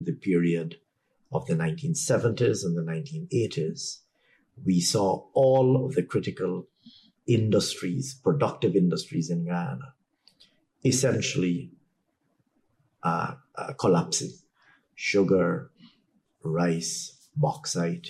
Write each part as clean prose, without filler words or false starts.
the period of the 1970s and the 1980s, we saw all of the critical industries, productive industries in Guyana, essentially collapsing. Sugar, rice, bauxite,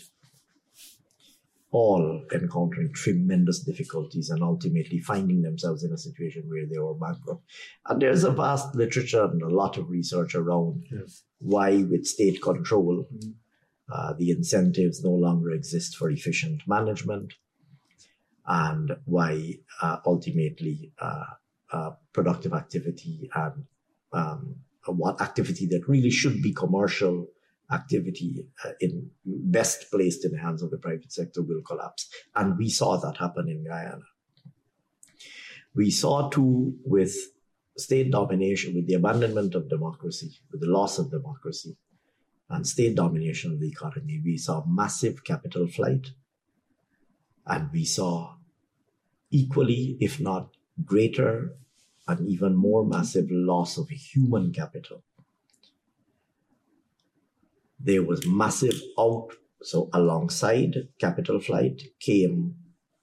all encountering tremendous difficulties and ultimately finding themselves in a situation where they were bankrupt. And there's a vast literature and a lot of research around why, with state control, the incentives no longer exist for efficient management, and why ultimately productive activity and what activity that really should be commercial activity in best placed in the hands of the private sector will collapse. And we saw that happen in Guyana. We saw too, with state domination, with the abandonment of democracy, with the loss of democracy and state domination of the economy, we saw massive capital flight, and we saw equally, if not greater and even more massive loss of human capital. There was massive so alongside capital flight came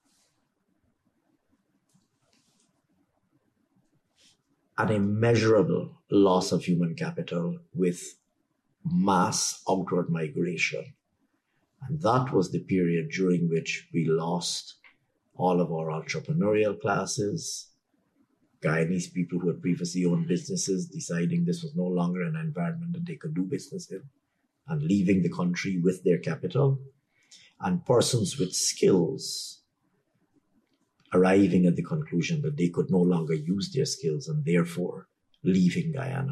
an immeasurable loss of human capital with mass outward migration. And that was the period during which we lost all of our entrepreneurial classes, Guyanese people who had previously owned businesses, deciding this was no longer an environment that they could do business in, and leaving the country with their capital, and persons with skills arriving at the conclusion that they could no longer use their skills and therefore leaving Guyana.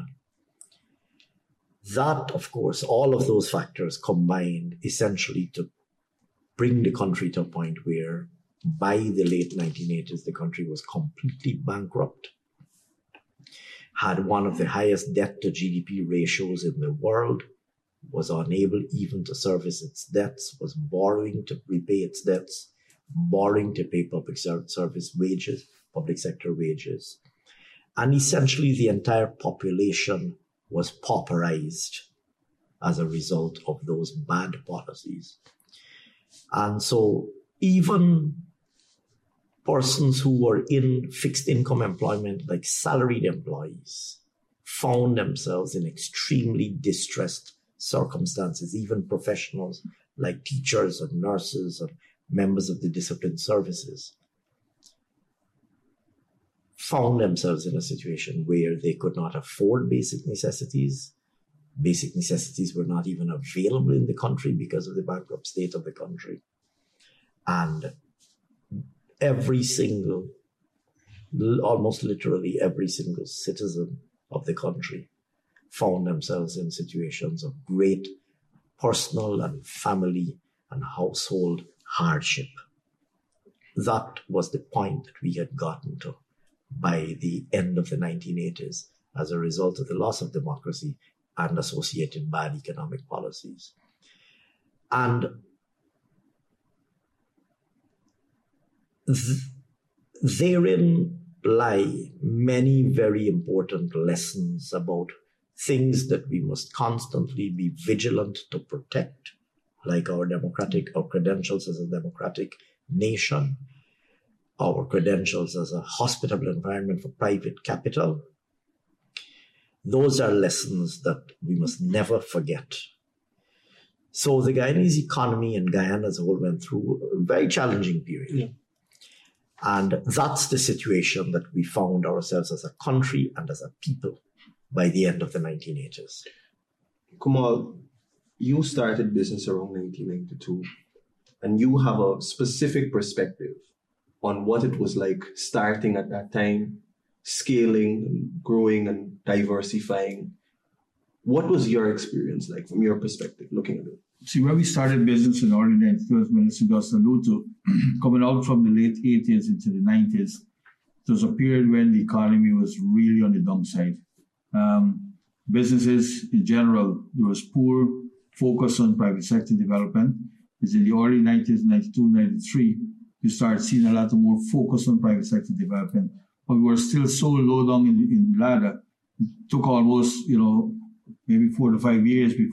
That, of course, all of those factors combined essentially to bring the country to a point where by the late 1980s, the country was completely bankrupt, had one of the highest debt to GDP ratios in the world, was unable even to service its debts, was borrowing to repay its debts, borrowing to pay public service wages, public sector wages. And essentially the entire population was pauperized as a result of those bad policies. And so even persons who were in fixed income employment, like salaried employees, found themselves in extremely distressed circumstances. Even professionals like teachers and nurses and members of the disciplined services found themselves in a situation where they could not afford basic necessities. Basic necessities were not even available in the country because of the bankrupt state of the country. And almost literally every single citizen of the country found themselves in situations of great personal and family and household hardship. That was the point that we had gotten to by the end of the 1980s as a result of the loss of democracy and associated bad economic policies. And therein lie many very important lessons about things that we must constantly be vigilant to protect, like our credentials as a democratic nation, our credentials as a hospitable environment for private capital. Those are lessons that we must never forget. So the Guyanese economy and Guyana as a whole went through a very challenging period. Yeah. And that's the situation that we found ourselves as a country and as a people by the end of the 1980s. Kamal, you started business around 1992, and you have a specific perspective on what it was like starting at that time, scaling, growing, and diversifying. What was your experience like from your perspective, looking at it? See, when we started business in the early 90s, when Mr. Gus alluded to, coming out from the late 80s into the 90s, there was a period when the economy was really on the downside. Businesses in general, there was poor focus on private sector development. It's in the early 90s, 92, 93, you started seeing a lot more focus on private sector development. But we were still so low down in the ladder. It took almost, maybe 4 to 5 years before